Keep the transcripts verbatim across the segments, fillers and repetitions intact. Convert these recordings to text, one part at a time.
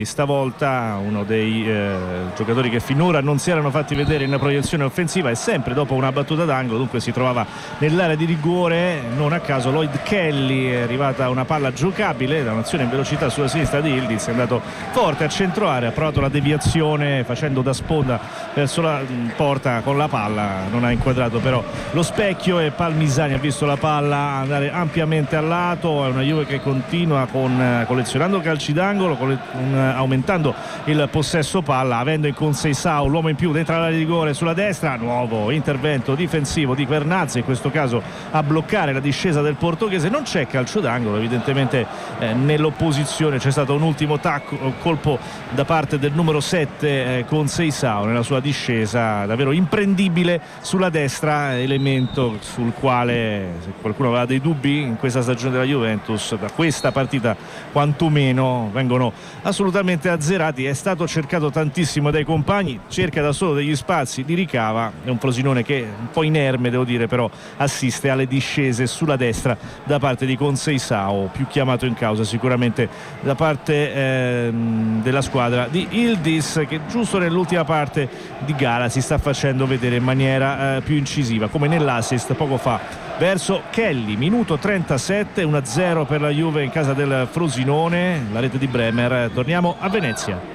Stavolta uno dei eh, giocatori che finora non si erano fatti vedere in proiezione offensiva e sempre dopo una battuta d'angolo, dunque si trovava nell'area di rigore. Non a caso Lloyd Kelly, è arrivata una palla giocabile da un'azione in velocità sulla sinistra di Yildiz, è andato forte a centro area, ha provato la deviazione facendo da sponda verso la porta con la palla, non ha inquadrato però lo specchio e Palmisani ha visto la palla andare ampiamente a lato. È una Juve che continua con, collezionando calci d'angolo, con un aumentando il possesso palla, avendo in Conceição l'uomo in più dentro l'area di rigore sulla destra. Nuovo intervento difensivo di Vernazzi, in questo caso a bloccare la discesa del portoghese. Non c'è calcio d'angolo, evidentemente eh, nell'opposizione c'è stato un ultimo tacco, colpo da parte del numero sette eh, Conceição nella sua discesa, davvero imprendibile sulla destra, elemento sul quale, se qualcuno aveva dei dubbi in questa stagione della Juventus, da questa partita quantomeno vengono assolutamente azzerati. È stato cercato tantissimo dai compagni, cerca da solo degli spazi, li ricava. È un Frosinone che un po' inerme, devo dire, però assiste alle discese sulla destra da parte di Conceição, più chiamato in causa sicuramente da parte ehm, della squadra di Yildiz, che giusto nell'ultima parte di gara si sta facendo vedere in maniera eh, più incisiva, come nell'assist poco fa verso Kelly. Minuto trentasette, uno a zero per la Juve in casa del Frosinone, la rete di Bremer. Torniamo a Venezia.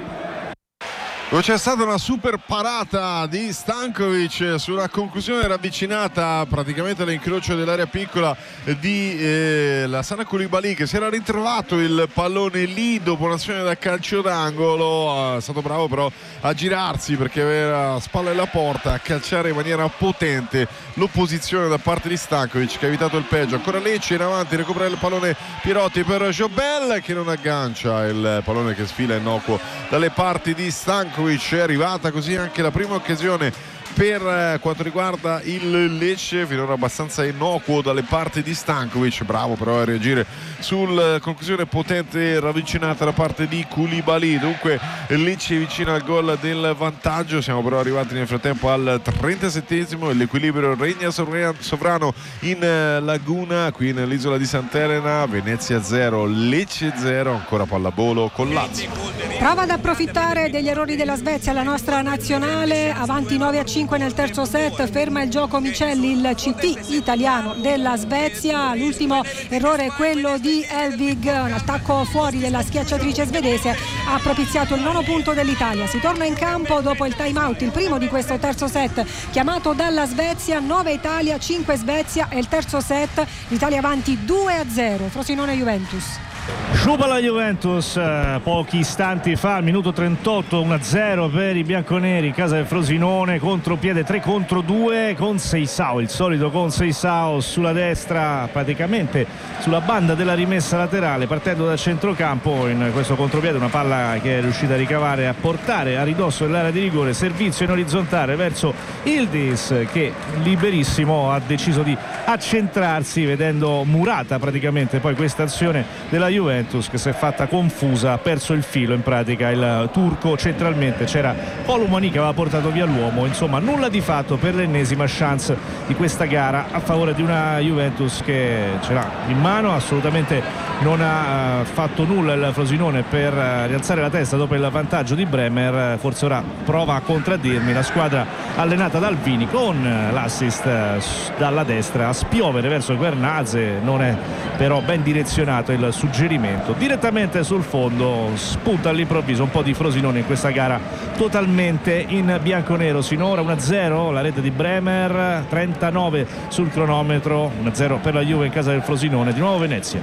C'è stata una super parata di Stankovic sulla conclusione ravvicinata praticamente all'incrocio dell'area piccola di eh, Lassana Coulibaly, che si era ritrovato il pallone lì dopo un'azione da calcio d'angolo. È stato bravo però a girarsi perché aveva spalle alla porta, a calciare in maniera potente l'opposizione da parte di Stankovic, che ha evitato il peggio. Ancora Lecce in avanti, recupera il pallone Pirotti per Jobel, che non aggancia il pallone che sfila innocuo dalle parti di Stankovic. È arrivata così anche la prima occasione per quanto riguarda il Lecce, finora abbastanza innocuo dalle parti di Stankovic, bravo però a reagire sulla conclusione potente ravvicinata da parte di Coulibaly. Dunque il Lecce vicino al gol del vantaggio. Siamo però arrivati nel frattempo al trentasettesimo e l'equilibrio regna sovrano in Laguna, qui nell'isola di Sant'Elena. Venezia zero, Lecce zero, ancora pallavolo con Lazio. Prova ad approfittare degli errori della Svezia la nostra nazionale, avanti nove a cinque nel terzo set, ferma il gioco Micelli, il C T italiano della Svezia. L'ultimo errore è quello di Elvig, un attacco fuori della schiacciatrice svedese ha propiziato il nono punto dell'Italia. Si torna in campo dopo il time out, il primo di questo terzo set chiamato dalla Svezia. Nove Italia, cinque Svezia e il terzo set l'Italia avanti due a zero. Frosinone Juventus. Sciupa la Juventus eh, pochi istanti fa, al minuto trentotto, uno a zero per i bianconeri in casa del Frosinone, contropiede tre contro due. Conceição, il solito Conceição sulla destra, praticamente sulla banda della rimessa laterale, partendo da centrocampo in questo contropiede, una palla che è riuscita a ricavare, a portare a ridosso dell'area di rigore, servizio in orizzontale verso Yildiz, che liberissimo ha deciso di accentrarsi, vedendo murata praticamente poi questa azione della Juventus, che si è fatta confusa, ha perso il filo in pratica il turco. Centralmente c'era Colomani che aveva portato via l'uomo. Insomma, nulla di fatto per l'ennesima chance di questa gara a favore di una Juventus che ce l'ha in mano. Assolutamente non ha fatto nulla il Frosinone per rialzare la testa dopo il vantaggio di Bremer. Forse ora prova a contraddirmi la squadra allenata da Alvini, con l'assist dalla destra a spiovere verso Guernaze. Non è però ben direzionato il suggerimento. Direttamente sul fondo spunta all'improvviso un po' di Frosinone in questa gara totalmente in bianconero. Sinora uno a zero, la rete di Bremer, trentanove sul cronometro, uno a zero per la Juve in casa del Frosinone. Di nuovo Venezia,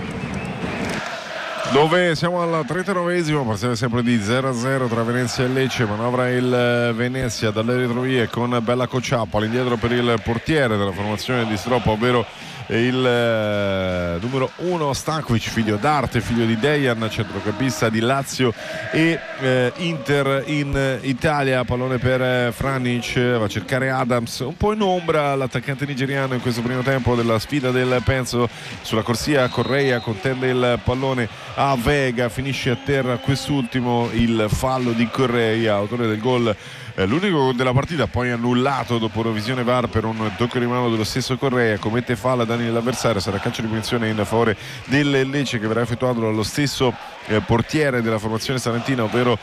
dove siamo al trentanovesimo, parziale sempre di zero a zero tra Venezia e Lecce. Manovra il Venezia dalle retrovie con Bella Cocciappa all'indietro per il portiere della formazione di Stroppa, ovvero il eh, numero uno Stankovic, figlio d'arte, figlio di Dejan, centrocampista di Lazio e eh, Inter in Italia. Pallone per eh, Franic, va a cercare Adams, un po' in ombra l'attaccante nigeriano in questo primo tempo della sfida del Penso. Sulla corsia Correa contende il pallone a Vega, finisce a terra quest'ultimo. Il fallo di Correa, autore del gol eh, l'unico della partita, poi annullato dopo revisione V A R per un tocco di mano dello stesso Correa. Commette fallo danni dell'avversario. Sarà calcio di punizione in favore del Lecce, che verrà effettuato dallo stesso eh, portiere della formazione salentina, ovvero